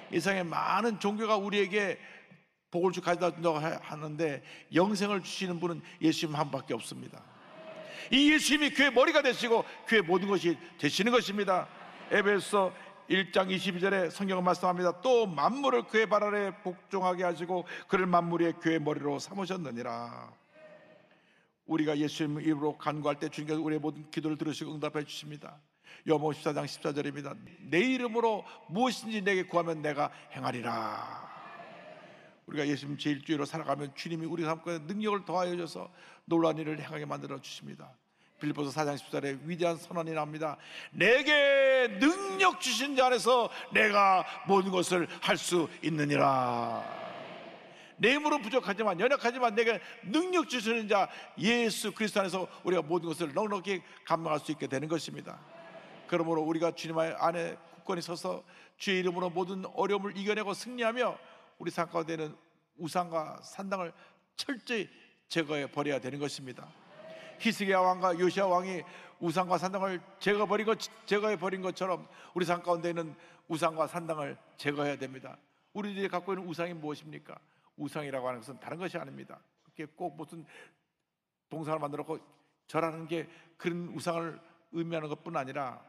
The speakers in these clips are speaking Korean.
이 세상에 많은 종교가 우리에게 복을 가져다 준다고 하는데 영생을 주시는 분은 예수님 한 분밖에 없습니다. 이 예수님이 교회 머리가 되시고 교회 모든 것이 되시는 것입니다. 에베소 1장 22절에 성경은 말씀합니다. 또 만물을 그의 발 아래 복종하게 하시고 그를 만물 위에 교회 머리로 삼으셨느니라. 우리가 예수님 이름으로 간구할 때 주님께서 우리의 모든 기도를 들으시고 응답해 주십니다. 요한복음 14장 14절입니다. 내 이름으로 무엇인지 내게 구하면 내가 행하리라. 우리가 예수님 제1주의로 살아가면 주님이 우리 삶 가운데 능력을 더하여 주셔서 놀라운 일을 행하게 만들어 주십니다. 빌립보서 4장 10절에 위대한 선언이 나옵니다. 내게 능력 주신 자 안에서 내가 모든 것을 할 수 있느니라. 내 힘으로 부족하지만 연약하지만 내게 능력 주시는 자 예수 그리스도 안에서 우리가 모든 것을 넉넉히 감당할 수 있게 되는 것입니다. 그러므로 우리가 주님 안에 굳건히 서서 주의 이름으로 모든 어려움을 이겨내고 승리하며 우리 삶 가운데는 우상과 산당을 철저히 제거해 버려야 되는 것입니다. 히스기야 왕과 요시야 왕이 우상과 산당을 제거해 버린 것처럼 우리 삶 가운데는 우상과 산당을 제거해야 됩니다. 우리들이 갖고 있는 우상이 무엇입니까? 우상이라고 하는 것은 다른 것이 아닙니다. 그게 꼭 무슨 동상을 만들었고 절하는 게 그런 우상을 의미하는 것뿐 아니라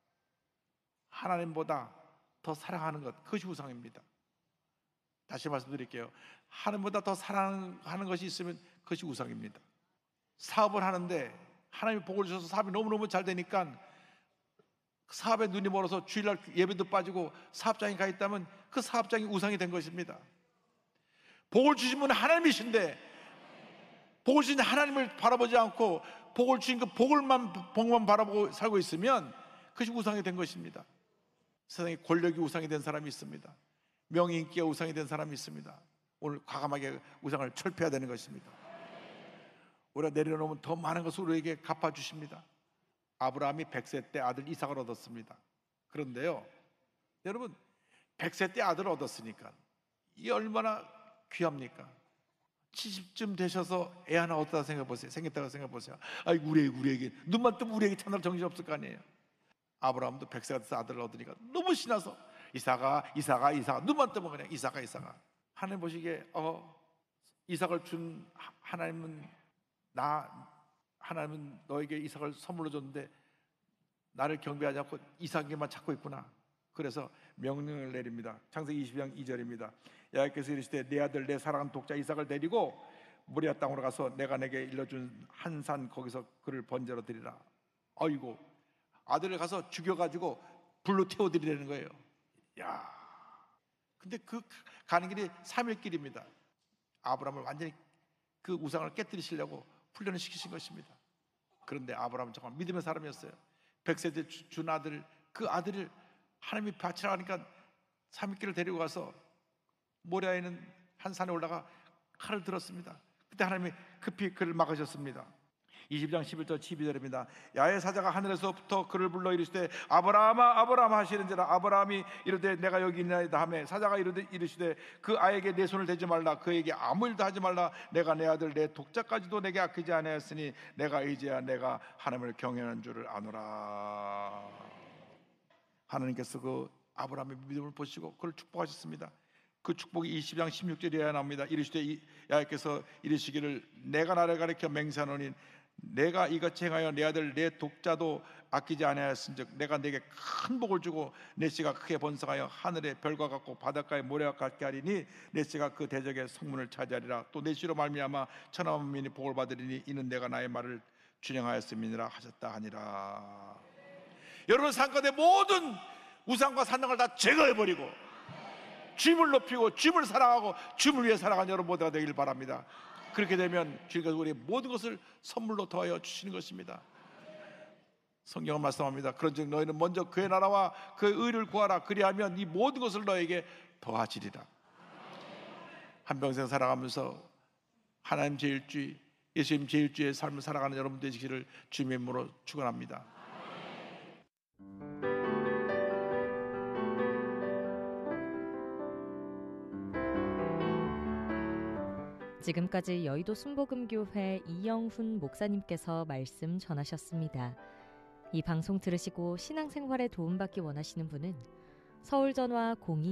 하나님보다 더 사랑하는 것, 그것이 우상입니다. 다시 말씀드릴게요. 하나님보다 더 사랑하는 것이 있으면 그것이 우상입니다. 사업을 하는데 하나님이 복을 주셔서 사업이 너무너무 잘 되니까 사업에 눈이 멀어서 주일날 예배도 빠지고 사업장에 가 있다면 그 사업장이 우상이 된 것입니다. 복을 주신 분은 하나님이신데 복을 주신 하나님을 바라보지 않고 복을 주신 그 복만 바라보고 살고 있으면 그것이 우상이 된 것입니다. 세상에 권력이 우상이 된 사람이 있습니다. 명예 인기가 우상이 된 사람이 있습니다. 오늘 과감하게 우상을 철폐해야 되는 것입니다. 우리가 내려놓으면 더 많은 것을 우리에게 갚아주십니다. 아브라함이 100세 때 아들 이삭을 얻었습니다. 그런데요, 여러분 100세 때 아들을 얻었으니까 이 얼마나 귀합니까? 70쯤 되셔서 애 하나 얻었다 생겼다고 생각해보세요. 아이고 우리에게 눈만 뜨면 우리에게 참나 정신 없을 거 아니에요. 아브라함도 100세가 돼서 아들을 얻으니까 너무 신나서 이삭아 눈만 뜨면 그냥 이삭아. 하나님 보시기에 이삭을 준 하나님은 하나님은 너에게 이삭을 선물로 줬는데 나를 경배하지 않고 이삭에만 찾고 있구나. 그래서 명령을 내립니다. 창세기 22장 2절입니다. 여호와께서 이르시되 내 아들 내 사랑하는 독자 이삭을 데리고 모리아 땅으로 가서 내가 내게 일러준 한 산 거기서 그를 번제로 드리라. 아이고 아들을 가서 죽여가지고 불로 태워드리라는 거예요. 야, 근데 그 가는 길이 3일 길입니다. 아브라함을 완전히 그 우상을 깨뜨리시려고 훈련을 시키신 것입니다. 그런데 아브라함은 정말 믿음의 사람이었어요. 100세 때 준 아들, 그 아들을 하나님이 바치라 하니까 3일 길을 데리고 가서 모리아에 있는 한 산에 올라가 칼을 들었습니다. 그때 하나님이 급히 그를 막으셨습니다. 20장 11절 12절입니다. 야훼 사자가 하늘에서부터 그를 불러 이르시되 아브라함아 아브라함 하시는지라. 아브라함이 이르되 내가 여기 있나이다 하매 사자가 이르시되 그 아이에게 내 손을 대지 말라. 그에게 아무 일도 하지 말라. 내가 내 아들 내 독자까지도 내게 아끼지 아니하였으니 내가 이제야 내가 하나님을 경외하는 줄을 아노라. 하나님께서 그 아브라함의 믿음을 보시고 그를 축복하셨습니다. 그 축복이 20장 16절에 나옵니다. 이르시되 야훼께서 이르시기를 내가 나를 가리켜 맹세하노니 내가 이같이 행하여 내 아들 내 독자도 아끼지 아니하였은즉 내가 내게 큰 복을 주고 내 씨가 크게 번성하여 하늘의 별과 같고 바닷가의 모래와 같게 하리니 내 씨가 그 대적의 성문을 차지하리라. 또 내 씨로 말미암아 천하 만민이 복을 받으리니 이는 내가 나의 말을 준행하였음이니라 하셨다 하니라. 여러분 삶가운데 모든 우상과 산당을 다 제거해버리고 주님을 높이고 주님을 사랑하고 주님을 위해 살아가는 여러분 모두가 되길 바랍니다. 그렇게 되면 주님께서 우리의 모든 것을 선물로 더하여 주시는 것입니다. 성경은 말씀합니다. 그런즉 너희는 먼저 그의 나라와 그의 의를 구하라. 그리하면 이 모든 것을 너에게 더하시리라. 한평생 살아가면서 하나님 제1주의, 예수님 제1주의 삶을 살아가는 여러분 되시기를 주님의 이름으로 축원합니다. 지금까지 여의도 순복음교회 이영훈 목사님께서 말씀 전하셨습니다. 이 방송 들으시고 신앙생활에 도움받기 원하시는 분은 서울전화